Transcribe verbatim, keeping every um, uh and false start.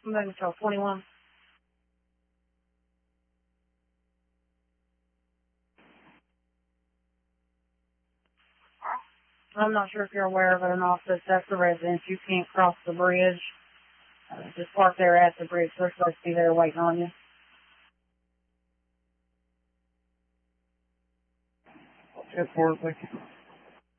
Moving to twenty-one. I'm not sure if you're aware of it or not, but that's the residence. You can't cross the bridge. Uh, just park there at the bridge. They're supposed to be there waiting on you. That's for it, thank you.